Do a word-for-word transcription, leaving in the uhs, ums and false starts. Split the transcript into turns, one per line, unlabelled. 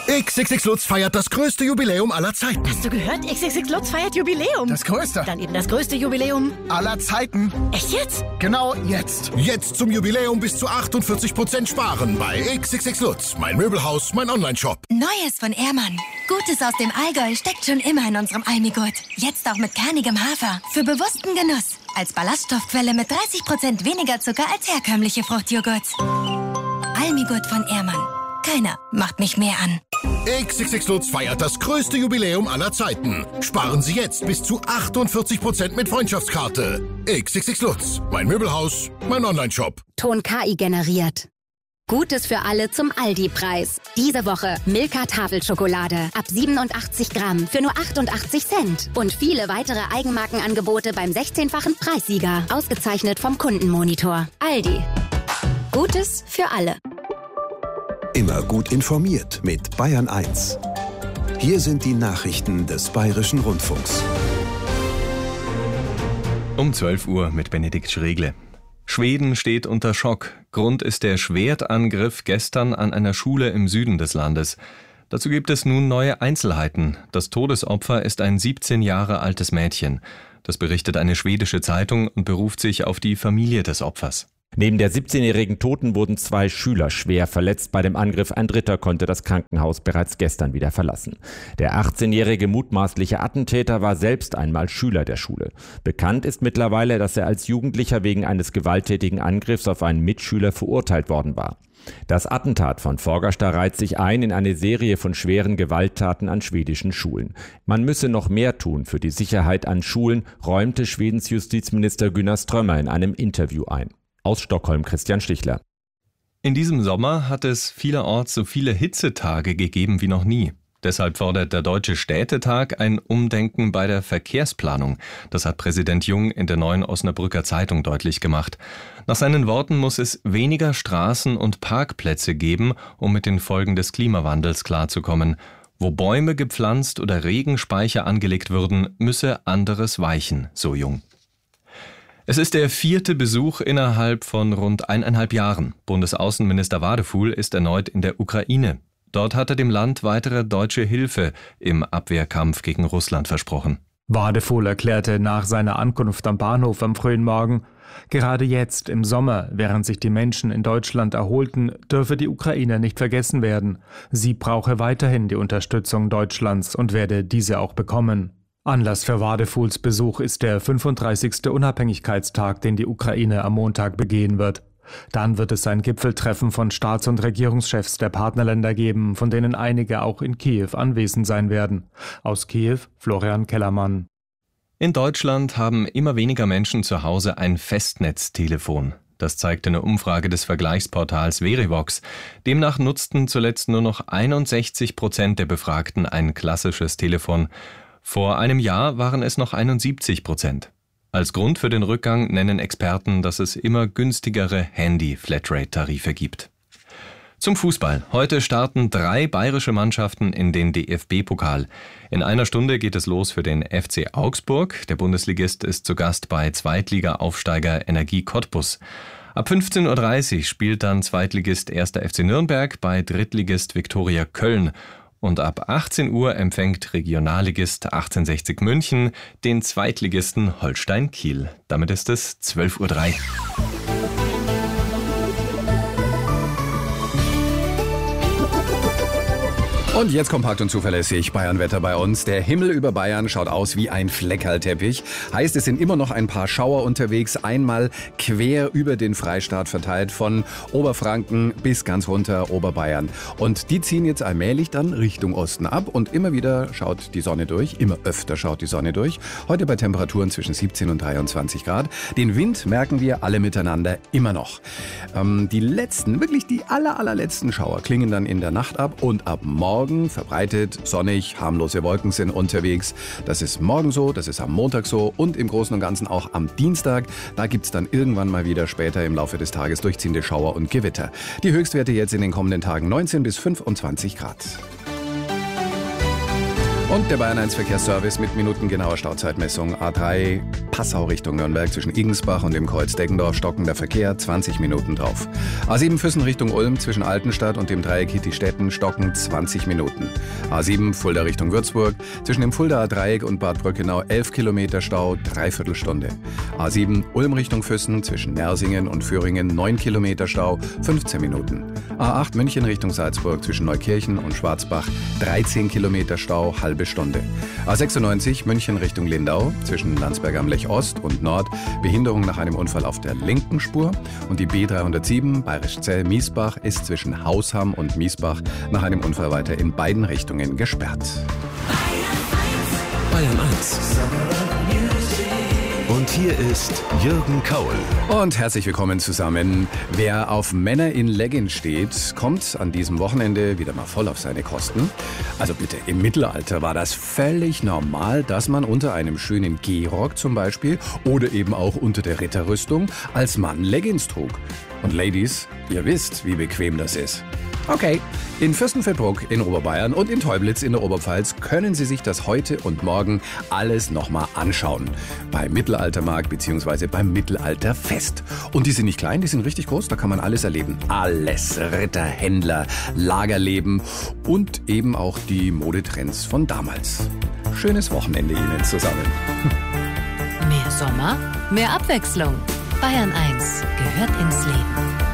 X X X Lutz feiert das größte Jubiläum aller Zeiten.
Hast du gehört? X X X Lutz feiert Jubiläum.
Das größte.
Dann eben das größte Jubiläum
aller Zeiten.
Echt jetzt?
Genau jetzt.
Jetzt zum Jubiläum bis zu achtundvierzig Prozent sparen bei X X X Lutz. Mein Möbelhaus, mein Onlineshop.
Neues von Ehrmann. Gutes aus dem Allgäu steckt schon immer in unserem Almigurt. Jetzt auch mit kernigem Hafer. Für bewussten Genuss. Als Ballaststoffquelle mit dreißig Prozent weniger Zucker als herkömmliche Fruchtjoghurts. Almigurt von Ehrmann. Keiner macht mich mehr an.
X X X Lutz feiert das größte Jubiläum aller Zeiten. Sparen Sie jetzt bis zu achtundvierzig Prozent mit Freundschaftskarte. X X X Lutz. Mein Möbelhaus, mein Onlineshop.
Ton K I generiert. Gutes für alle zum Aldi-Preis. Diese Woche Milka Tafelschokolade ab siebenundachtzig Gramm für nur achtundachtzig Cent. Und viele weitere Eigenmarkenangebote beim sechzehnfachen Preissieger. Ausgezeichnet vom Kundenmonitor. Aldi. Gutes für alle.
Immer gut informiert mit Bayern eins. Hier sind die Nachrichten des Bayerischen Rundfunks.
Um zwölf Uhr mit Benedikt Schregle. Schweden steht unter Schock. Grund ist der Schwertangriff gestern an einer Schule im Süden des Landes. Dazu gibt es nun neue Einzelheiten. Das Todesopfer ist ein siebzehn Jahre altes Mädchen. Das berichtet eine schwedische Zeitung und beruft sich auf die Familie des Opfers.
Neben der siebzehnjährigen Toten wurden zwei Schüler schwer verletzt bei dem Angriff. Ein dritter konnte das Krankenhaus bereits gestern wieder verlassen. Der achtzehnjährige mutmaßliche Attentäter war selbst einmal Schüler der Schule. Bekannt ist mittlerweile, dass er als Jugendlicher wegen eines gewalttätigen Angriffs auf einen Mitschüler verurteilt worden war. Das Attentat von Fagersta reiht sich ein in eine Serie von schweren Gewalttaten an schwedischen Schulen. Man müsse noch mehr tun für die Sicherheit an Schulen, räumte Schwedens Justizminister Gunnar Strömmer in einem Interview ein. Aus Stockholm Christian Stichler.
In diesem Sommer hat es vielerorts so viele Hitzetage gegeben wie noch nie. Deshalb fordert der Deutsche Städtetag ein Umdenken bei der Verkehrsplanung. Das hat Präsident Jung in der Neuen Osnabrücker Zeitung deutlich gemacht. Nach seinen Worten muss es weniger Straßen und Parkplätze geben, um mit den Folgen des Klimawandels klarzukommen. Wo Bäume gepflanzt oder Regenspeicher angelegt würden, müsse anderes weichen, so Jung. Es ist der vierte Besuch innerhalb von rund eineinhalb Jahren. Bundesaußenminister Wadefuhl ist erneut in der Ukraine. Dort hat er dem Land weitere deutsche Hilfe im Abwehrkampf gegen Russland versprochen.
Wadefuhl erklärte nach seiner Ankunft am Bahnhof am frühen Morgen, gerade jetzt im Sommer, während sich die Menschen in Deutschland erholten, dürfe die Ukraine nicht vergessen werden. Sie brauche weiterhin die Unterstützung Deutschlands und werde diese auch bekommen. Anlass für Wadefuhls Besuch ist der fünfunddreißigste Unabhängigkeitstag, den die Ukraine am Montag begehen wird. Dann wird es ein Gipfeltreffen von Staats- und Regierungschefs der Partnerländer geben, von denen einige auch in Kiew anwesend sein werden. Aus Kiew Florian Kellermann.
In Deutschland haben immer weniger Menschen zu Hause ein Festnetztelefon. Das zeigt eine Umfrage des Vergleichsportals Verivox. Demnach nutzten zuletzt nur noch einundsechzig Prozent der Befragten ein klassisches Telefon. Vor einem Jahr waren es noch einundsiebzig Prozent. Als Grund für den Rückgang nennen Experten, dass es immer günstigere Handy-Flatrate-Tarife gibt. Zum Fußball. Heute starten drei bayerische Mannschaften in den D F B-Pokal. In einer Stunde geht es los für den F C Augsburg. Der Bundesligist ist zu Gast bei Zweitliga-Aufsteiger Energie Cottbus. Ab fünfzehn Uhr dreißig spielt dann Zweitligist erster F C Nürnberg bei Drittligist Viktoria Köln. Und ab achtzehn Uhr empfängt Regionalligist achtzehnhundertsechzig München den Zweitligisten Holstein Kiel. Damit ist es zwölf Uhr drei.
Und jetzt kompakt und zuverlässig Bayernwetter bei uns. Der Himmel über Bayern schaut aus wie ein Fleckerlteppich. Heißt, es sind immer noch ein paar Schauer unterwegs, einmal quer über den Freistaat verteilt, von Oberfranken bis ganz runter Oberbayern. Und die ziehen jetzt allmählich dann Richtung Osten ab und immer wieder schaut die Sonne durch, immer öfter schaut die Sonne durch. Heute bei Temperaturen zwischen siebzehn und dreiundzwanzig Grad. Den Wind merken wir alle miteinander immer noch. Ähm, die letzten, wirklich die aller, allerletzten Schauer klingen dann in der Nacht ab und ab morgen verbreitet, sonnig, harmlose Wolken sind unterwegs. Das ist morgen so, das ist am Montag so und im Großen und Ganzen auch am Dienstag. Da gibt es dann irgendwann mal wieder später im Laufe des Tages durchziehende Schauer und Gewitter. Die Höchstwerte jetzt in den kommenden Tagen neunzehn bis fünfundzwanzig Grad. Und der Bayern eins Verkehrsservice mit minutengenauer Stauzeitmessung A drei Passau Richtung Nürnberg zwischen Igensbach und dem Kreuz Deggendorf stockender Verkehr, zwanzig Minuten drauf. A sieben Füssen Richtung Ulm zwischen Altenstadt und dem Dreieck Hittistetten stocken zwanzig Minuten. A sieben Fulda Richtung Würzburg zwischen dem Fuldaer Dreieck und Bad Brückenau elf Kilometer Stau, dreiviertel Stunde. A sieben Ulm Richtung Füssen zwischen Nersingen und Führingen neun Kilometer Stau, fünfzehn Minuten. A acht München Richtung Salzburg zwischen Neukirchen und Schwarzbach dreizehn Kilometer Stau, halbe Stunde. A sechsundneunzig München Richtung Lindau zwischen Landsberg am Lech Ost und Nord Behinderung nach einem Unfall auf der linken Spur. Und die B dreihundertsieben Bayerisch-Zell-Miesbach ist zwischen Hausham und Miesbach nach einem Unfall weiter in beiden Richtungen gesperrt.
Bayern eins. Und hier ist Jürgen Kaul.
Und herzlich willkommen zusammen. Wer auf Männer in Leggings steht, kommt an diesem Wochenende wieder mal voll auf seine Kosten. Also bitte, im Mittelalter war das völlig normal, dass man unter einem schönen Gehrock zum Beispiel oder eben auch unter der Ritterrüstung als Mann Leggings trug. Und Ladies, ihr wisst, wie bequem das ist. Okay, in Fürstenfeldbruck in Oberbayern und in Teublitz in der Oberpfalz können Sie sich das heute und morgen alles nochmal anschauen. Beim Mittelaltermarkt bzw. beim Mittelalterfest. Und die sind nicht klein, die sind richtig groß, da kann man alles erleben. Alles, Ritter, Händler, Lagerleben und eben auch die Modetrends von damals. Schönes Wochenende Ihnen zusammen.
Mehr Sommer, mehr Abwechslung. Bayern eins gehört ins Leben.